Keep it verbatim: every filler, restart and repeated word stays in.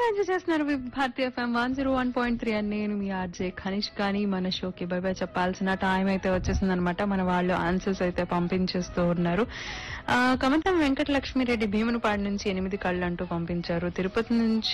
Enjoy చేస్తున్నారు వివిధ Bharati FM one zero one point three అని నేను మీ ఆర్జే ఖనిష్ కానీ మన షోకి బై బై చెప్పాల్సిన టైం అయితే వచ్చేసింది అనమాట. మన వాళ్ళు ఆన్సర్స్ అయితే పంపించేస్తూ ఉన్నారు. ఆ, కమతం వెంకట లక్ష్మిరెడ్డి భీమునిపాడు నుంచి ఎనిమిది కళ్ళు అంటూ పంపించారు. తిరుపతి నుంచి